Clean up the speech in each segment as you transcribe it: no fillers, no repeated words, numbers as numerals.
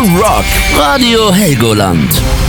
The Rock, Radio Helgoland.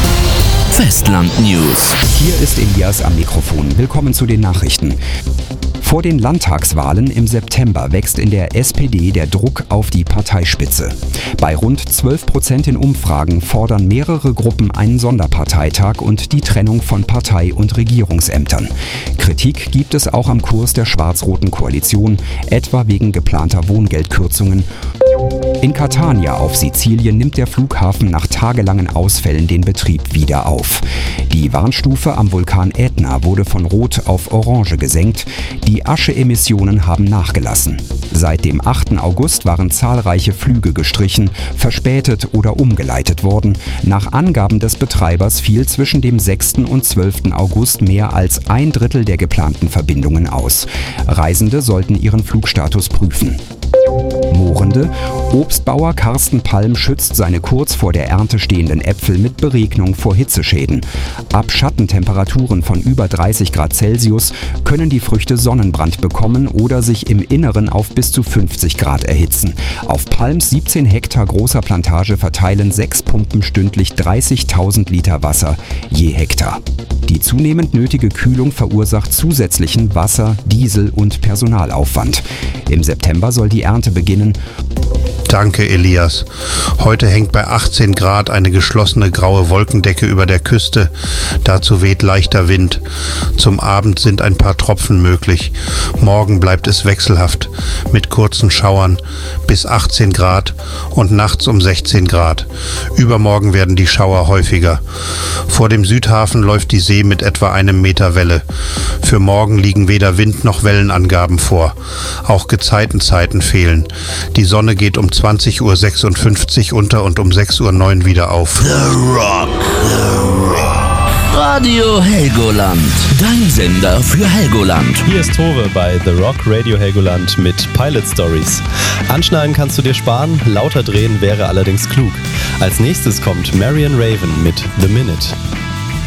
Festland News. Hier ist Elias am Mikrofon. Willkommen zu den Nachrichten. Vor den Landtagswahlen im September wächst in der SPD der Druck auf die Parteispitze. Bei rund 12% in Umfragen fordern mehrere Gruppen einen Sonderparteitag und die Trennung von Partei- und Regierungsämtern. Kritik gibt es auch am Kurs der schwarz-roten Koalition, etwa wegen geplanter Wohngeldkürzungen. In Catania auf Sizilien nimmt der Flughafen nach tagelangen Ausfällen den Betrieb wieder auf. Die Warnstufe am Vulkan Ätna wurde von Rot auf Orange gesenkt. Die Ascheemissionen haben nachgelassen. Seit dem 8. August waren zahlreiche Flüge gestrichen, verspätet oder umgeleitet worden. Nach Angaben des Betreibers fiel zwischen dem 6. und 12. August mehr als ein Drittel der geplanten Verbindungen aus. Reisende sollten ihren Flugstatus prüfen. Mohrende. Obstbauer Carsten Palm schützt seine kurz vor der Ernte stehenden Äpfel mit Beregnung vor Hitzeschäden. Ab Schattentemperaturen von über 30 Grad Celsius können die Früchte Sonnenbrand bekommen oder sich im Inneren auf bis zu 50 Grad erhitzen. Auf Palms 17 Hektar großer Plantage verteilen 6 Pumpen stündlich 30.000 Liter Wasser je Hektar. Die zunehmend nötige Kühlung verursacht zusätzlichen Wasser-, Diesel- und Personalaufwand. Im September soll die Ernte beginnen. Danke, Elias. Heute hängt bei 18 Grad eine geschlossene graue Wolkendecke über der Küste. Dazu weht leichter Wind. Zum Abend sind ein paar Tropfen möglich. Morgen bleibt es wechselhaft mit kurzen Schauern bis 18 Grad und nachts um 16 Grad. Übermorgen werden die Schauer häufiger. Vor dem Südhafen läuft die See mit etwa 1 Meter Welle. Für morgen liegen weder Wind- noch Wellenangaben vor. Auch Gezeitenzeiten fehlen. Die Sonne geht um 20:56 Uhr unter und um 6:09 Uhr wieder auf. The Rock. Radio Helgoland. Dein Sender für Helgoland. Hier ist Tore bei The Rock Radio Helgoland mit Pilot Stories. Anschneiden kannst du dir sparen, lauter drehen wäre allerdings klug. Als nächstes kommt Marion Raven mit The Minute.